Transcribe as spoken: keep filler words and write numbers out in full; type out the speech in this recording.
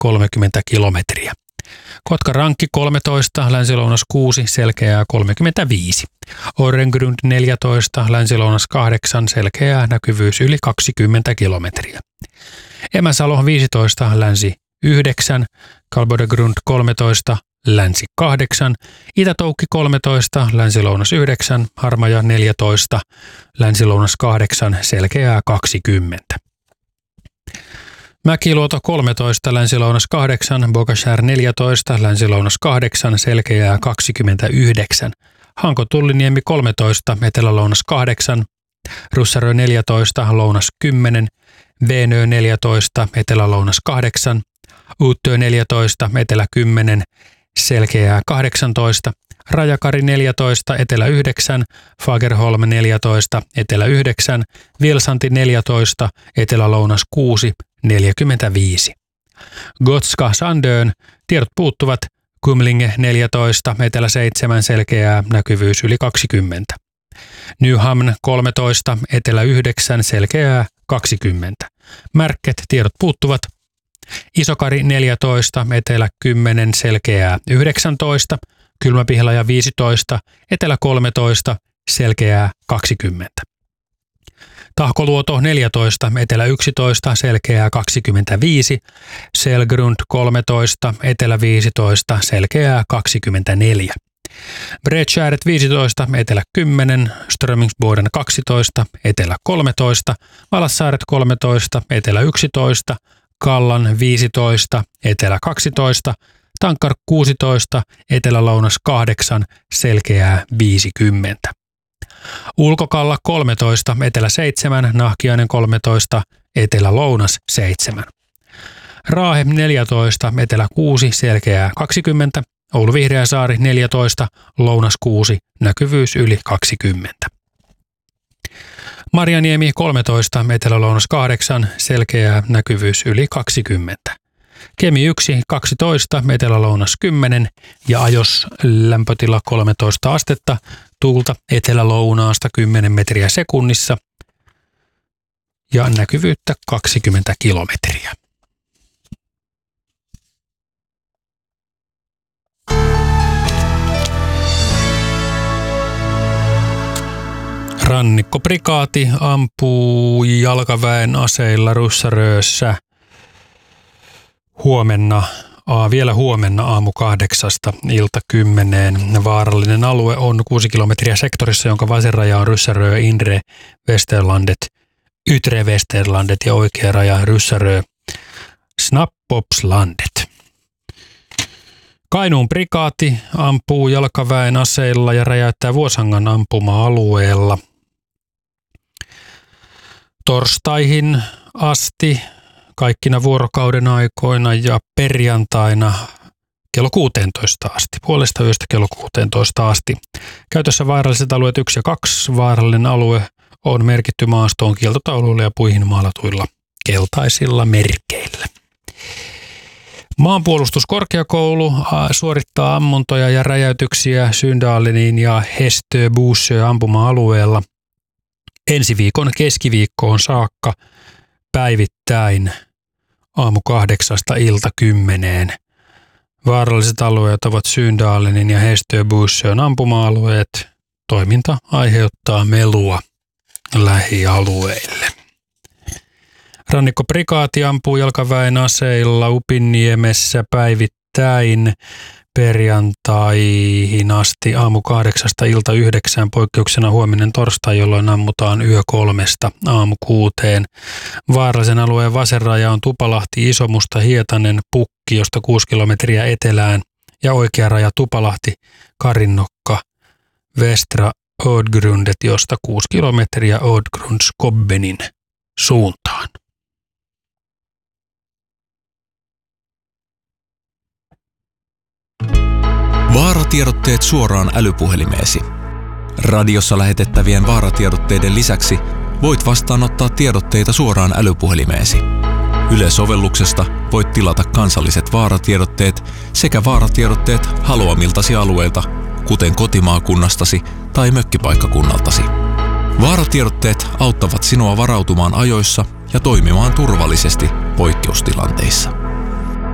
kolmekymmentä kilometriä. Kotka-Rankki kolmetoista, länsi-lounas kuusi, selkeää kolmekymmentäviisi. Orrengrund neljätoista, länsi-lounas kahdeksan, selkeää näkyvyys yli kaksikymmentä kilometriä. Emäsalo viisitoista, länsi yhdeksän, Kalbodegrund kolmetoista, länsi kahdeksan, Itä-Toukki kolmetoista, länsi-lounas yhdeksän, Harmaja neljätoista, länsi-lounas kahdeksan, selkeää kaksikymmentä. Mäkiluoto kolmetoista, länsi-lounas kahdeksan, Bogashär neljätoista, länsi-lounas kahdeksan, selkeää kaksikymmentäyhdeksän. Hanko-Tulliniemi kolmetoista, etelä-lounas kahdeksan, Russarö neljätoista, lounas kymmenen, Veenö neljätoista, etelä-lounas kahdeksan, Uuttyö neljätoista, etelä kymmenen, selkeää kahdeksantoista, Rajakari neljätoista, etelä yhdeksän, Fagerholm neljätoista, etelä yhdeksän, Vilsanti neljätoista, etelä-lounas kuusi, neljäkymmentäviisi. Gotska Sandön, tiedot puuttuvat, Kumlinge neljätoista, etelä seitsemän, selkeää näkyvyys yli kaksikymmentä. Nyhamn kolmetoista, etelä yhdeksän, selkeää kaksikymmentä. Märket, tiedot puuttuvat. Isokari neljätoista, etelä kymmenen, selkeää yhdeksäntoista. Kylmäpihlaja viisitoista, etelä kolmetoista, selkeää kaksikymmentä. Tahkoluoto neljätoista, etelä yksitoista, selkeää kaksikymmentäviisi. Selgrund kolmetoista, etelä viisitoista, selkeää kaksikymmentäneljä. Bredskäret viisitoista, etelä kymmenen, Strömingsboden kaksitoista, etelä kolmetoista, Valassaaret kolmetoista, etelä yksitoista, Kallan viisitoista, etelä kaksitoista, Tankkar kuusitoista, etelä-lounas kahdeksan, selkeää viisikymmentä. Ulkokalla kolmetoista, etelä seitsemän, Nahkiainen kolmetoista, etelä-lounas seitsemän. Raahe neljätoista, etelä kuusi, selkeää kaksikymmentä. Oulu Vihreäsaari neljätoista, lounas kuusi, näkyvyys yli kaksikymmentä. Marjaniemi kolmetoista, etelä-lounas kahdeksan, selkeää näkyvyys yli kaksikymmentä. Kemi yksi, kaksitoista, etelä-lounas kymmenen ja Ajos lämpötila kolmetoista astetta, tuulta etelä-lounaasta kymmenen metriä sekunnissa ja näkyvyyttä kaksikymmentä kilometriä. Rannikkoprikaati ampuu jalkaväen aseilla Russaröössä huomenna, aa, vielä huomenna aamu kahdeksasta ilta kymmeneen. Vaarallinen alue on kuusi kilometriä sektorissa, jonka vasen raja on Ryssarö, Indre, Westerlandet, Ytre Westerlandet ja oikea raja Ryssarö, Snappopslandet. Kainuun prikaati ampuu jalkaväen aseilla ja räjäyttää Vuosangan ampuma-alueella. Torstaihin asti kaikkina vuorokauden aikoina ja perjantaina kello kuusitoista asti, puolesta yöstä kello kuusitoista asti. Käytössä vaaralliset alueet yksi ja kaksi. Vaarallinen alue on merkitty maastoon kieltotauluilla ja puihin maalatuilla keltaisilla merkeillä. Maanpuolustuskorkeakoulu suorittaa ammuntoja ja räjäytyksiä Syndalinin ja Hestö-Bussö ampuma-alueella ensi viikon keskiviikkoon saakka päivittäin aamu kahdeksasta ilta kymmeneen. Vaaralliset alueet ovat Syndalinin ja Hestö-Bussön ampuma-alueet. Toiminta aiheuttaa melua lähialueille. Rannikkoprikaati ampuu jalkaväen aseilla Upinniemessä päivittäin perjantaihin asti aamu kahdeksasta ilta yhdeksään, poikkeuksena huominen torstai, jolloin ammutaan yö kolmesta aamu kuuteen. Vaarallisen alueen vasen raja on Tupalahti, Isomusta, Hietanen, Pukki, josta kuusi kilometriä etelään ja oikea raja Tupalahti, Karinnokka, Västra Ödgrundet, josta kuusi kilometriä Ödgrundskobbenin suuntaan. Vaaratiedotteet suoraan älypuhelimeesi. Radiossa lähetettävien vaaratiedotteiden lisäksi voit vastaanottaa tiedotteita suoraan älypuhelimeesi. Yle-sovelluksesta voit tilata kansalliset vaaratiedotteet sekä vaaratiedotteet haluamiltasi alueilta, kuten kotimaakunnastasi tai mökkipaikkakunnaltasi. Vaaratiedotteet auttavat sinua varautumaan ajoissa ja toimimaan turvallisesti poikkeustilanteissa.